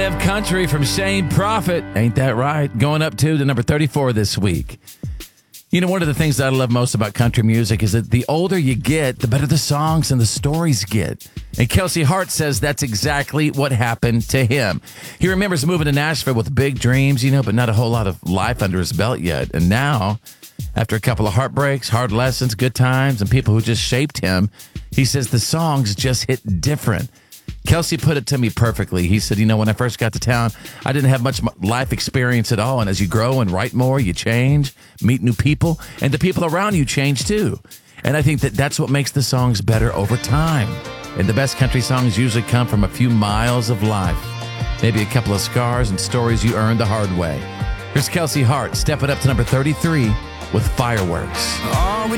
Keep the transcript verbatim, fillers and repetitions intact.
Dev Country from Shane Prophet. Ain't that right? Going up to the number thirty-four this week. You know, one of the things that I love most about country music is that the older you get, the better the songs and the stories get. And Kelsey Hart says that's exactly what happened to him. He remembers moving to Nashville with big dreams, you know, but not a whole lot of life under his belt yet. And now, after a couple of heartbreaks, hard lessons, good times, and people who just shaped him, he says the songs just hit different. Kelsey put it to me perfectly. He said, you know, when I first got to town, I didn't have much life experience at all. And as you grow and write more, you change, meet new people, and the people around you change too. And I think that that's what makes the songs better over time. And the best country songs usually come from a few miles of life. Maybe a couple of scars and stories you earned the hard way. Here's Kelsey Hart, stepping up to number thirty-three with Fireworks.